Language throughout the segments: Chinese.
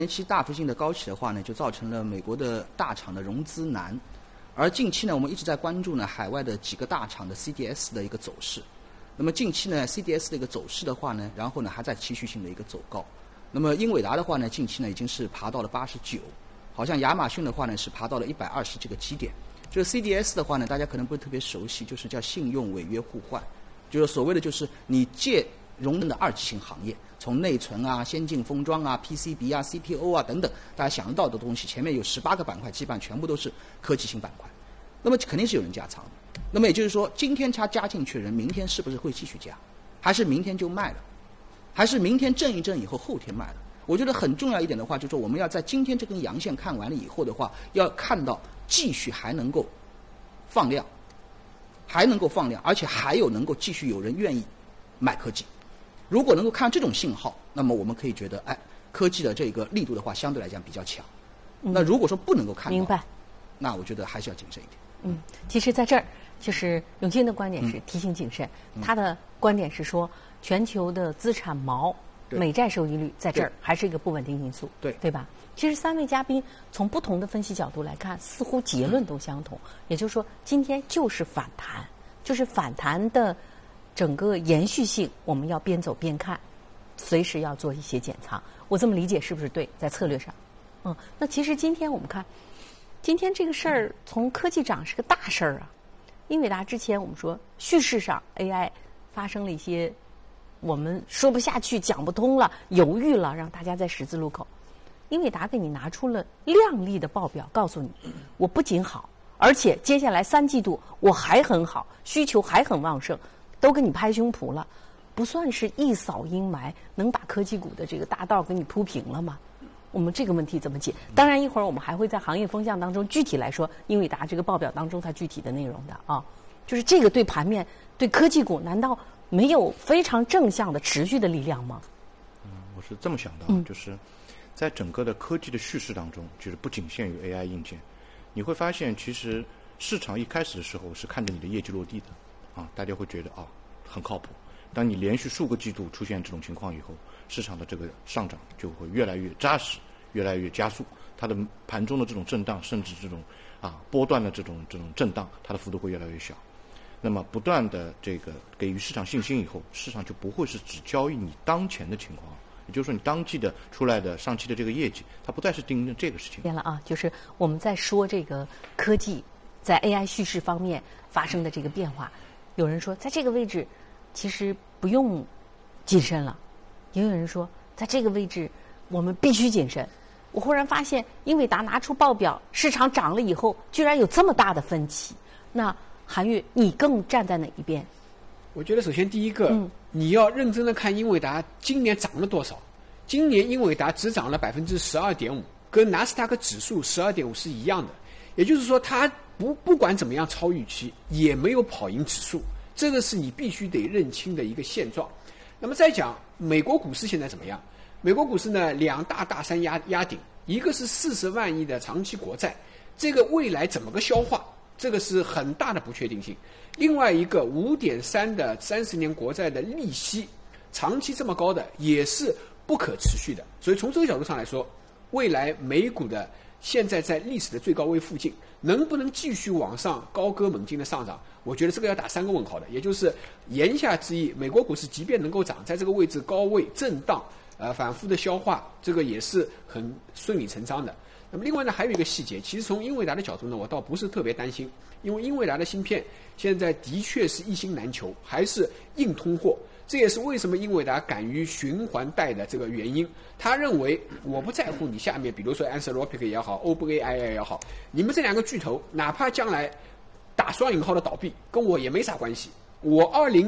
前期大幅性的高企的话呢，就造成了美国的大厂的融资难，而近期呢，我们一直在关注呢海外的几个大厂的 CDS 的一个走势。那么近期呢 CDS 的一个走势的话呢，然后呢还在持续性的一个走高。那么英伟达的话呢，近期呢已经是爬到了89，好像亚马逊的话呢是爬到了120这个基点。这个 CDS 的话呢，大家可能不是特别熟悉，就是叫信用违约互换，就是所谓的就是你借融资的二级性行业，从内存啊、先进封装啊、PCB 啊、CPO 啊等等，大家想得到的东西，前面有18个板块，基本上全部都是科技型板块。那么肯定是有人加仓的。那么也就是说，今天他加进去的人，明天是不是会继续加？还是明天就卖了？还是明天震一震以后后天卖了？我觉得很重要一点的话，就是说我们要在今天这根阳线看完了以后的话，要看到继续还能够放量，还能够放量，而且还有能够继续有人愿意买科技。如果能够看到这种信号，那么我们可以觉得，科技的这个力度的话，相对来讲比较强。那如果说不能够看到， 明白， 那我觉得还是要谨慎一点。 其实在这儿，就是永清的观点是提醒谨慎，他的观点是说，全球的资产锚美债收益率在这儿还是一个不稳定因素，对吧？其实三位嘉宾从不同的分析角度来看，似乎结论都相同，也就是说，今天就是反弹，就是反弹的整个延续性，我们要边走边看，随时要做一些减仓。我这么理解是不是对？在策略上，那其实今天我们看。今天这个事儿从科技涨是个大事儿啊。英伟达之前我们说叙事上 AI 发生了一些我们说不下去、讲不通了、犹豫了，让大家在十字路口。英伟达给你拿出了亮丽的报表，告诉你我不仅好，而且接下来3季度我还很好，需求还很旺盛，都给你拍胸脯了，不算是一扫阴霾，能把科技股的这个大道给你铺平了吗？我们这个问题怎么解？当然，一会儿我们还会在行业风向当中具体来说英伟达这个报表当中它具体的内容的啊，就是这个对盘面、对科技股，难道没有非常正向的持续的力量吗？ 我是这么想的，就是在整个的科技的叙事当中，就是不仅限于 AI 硬件，你会发现其实市场一开始的时候是看着你的业绩落地的大家会觉得很靠谱。当你连续数个季度出现这种情况以后，市场的这个上涨就会越来越扎实，越来越加速。它的盘中的这种震荡，甚至这种波段的这种震荡，它的幅度会越来越小。那么不断的这个给予市场信心以后，市场就不会是只交易你当前的情况，也就是说你当季的出来的上期的这个业绩，它不再是盯着这个事情。 变了就是我们在说这个科技在 AI 叙事方面发生的这个变化，有人说在这个位置其实不用谨慎了，也有人说在这个位置我们必须谨慎。我忽然发现英伟达拿出报表，市场涨了以后居然有这么大的分歧。那韩愈，你更站在哪一边？ 我觉得首先第一个，你要认真的看英伟达今年涨了多少。今年英伟达只涨了12.5%，跟纳斯达克指数12.5%是一样的，也就是说它不管怎么样超预期，也没有跑赢指数。这个是你必须得认清的一个现状。那么再讲美国股市现在怎么样？美国股市呢，2大山压顶，一个是40万亿的长期国债，这个未来怎么个消化，这个是很大的不确定性。另外一个5.3的30年国债的利息，长期这么高的也是不可持续的。所以从这个角度上来说，未来美股的现在在历史的最高位附近，能不能继续往上高歌猛进的上涨？我觉得这个要打3个问号的，也就是言下之意，美国股市即便能够涨，在这个位置高位震荡，反复的消化，这个也是很顺理成章的。那么另外呢，还有一个细节，其实从英伟达的角度呢，我倒不是特别担心，因为英伟达的芯片现在的确是一星难求，还是硬通货。这也是为什么英伟达敢于循环贷的这个原因。他认为我不在乎你下面，比如说 Anthropic 也好 ，OpenAI 也好，你们这2个巨头，哪怕将来打双引号的倒闭，跟我也没啥关系。我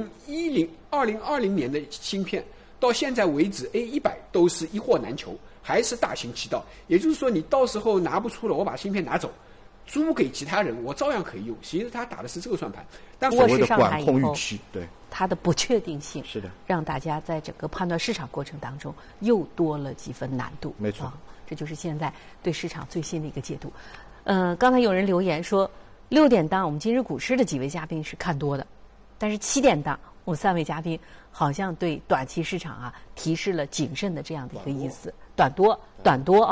2020年的芯片到现在为止 A100 都是一货难求，还是大行其道。也就是说，你到时候拿不出了，我把芯片拿走，租给其他人，我照样可以用。其实他打的是这个算盘，但所谓的管控预期，对它的不确定性， 是的， 让大家在整个判断市场过程当中又多了几分难度。 没错， 这就是现在对市场最新的一个解读。刚才有人留言说6点档我们今日股市的几位嘉宾是看多的，但是7点档我3位嘉宾好像对短期市场啊提示了谨慎的这样的一个意思，短多啊。